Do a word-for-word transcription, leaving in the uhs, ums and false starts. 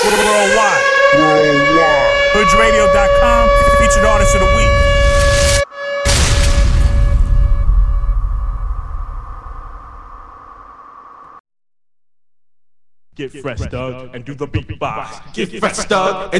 Worldwide. Worldwide. Hoods Radio dot com, featured artist of the week. Get fresh, Doug, and do the beatbox. Get fresh, Doug, and